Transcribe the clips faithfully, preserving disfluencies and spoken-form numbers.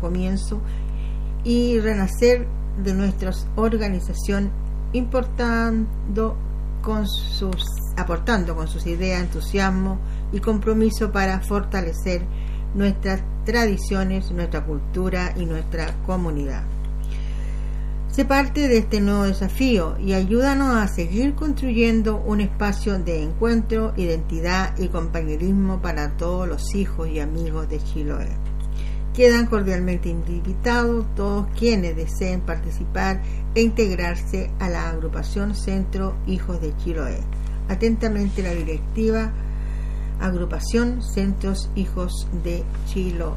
comienzo y renacer de nuestra organización, importando con sus, aportando con sus ideas, entusiasmo y compromiso para fortalecer nuestras tradiciones, nuestra cultura y nuestra comunidad. Sé parte de este nuevo desafío y ayúdanos a seguir construyendo un espacio de encuentro, identidad y compañerismo para todos los hijos y amigos de Chiloé. Quedan cordialmente invitados todos quienes deseen participar e integrarse a la agrupación Centro Hijos de Chiloé. Atentamente la directiva Agrupación Centros Hijos de Chiloé.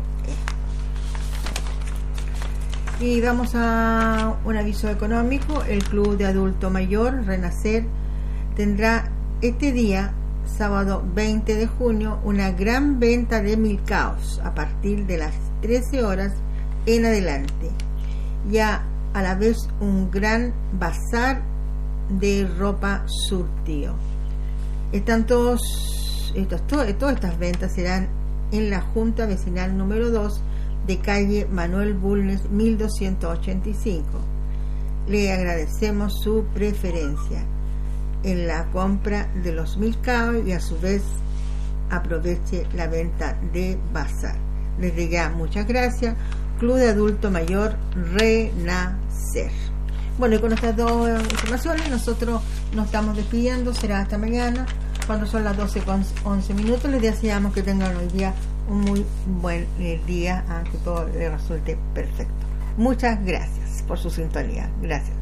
Y vamos a un aviso económico. El Club de Adulto Mayor Renacer tendrá este día, sábado veinte de junio, una gran venta de milcaos a partir de las trece horas en adelante. Ya a la vez un gran bazar de ropa surtido. Están todos, estos, to, todas estas ventas serán en la Junta Vecinal número dos de calle Manuel Bulnes mil doscientos ochenta y cinco. Le agradecemos su preferencia en la compra de los milcaos y a su vez aproveche la venta de bazar. Desde ya, muchas gracias. Club de Adulto Mayor Renacer. Bueno, y con estas dos informaciones nosotros nos estamos despidiendo. Será hasta mañana, cuando son las doce con once minutos. Les deseamos que tengan hoy día un muy buen día, a que todo les resulte perfecto. Muchas gracias por su sintonía. Gracias.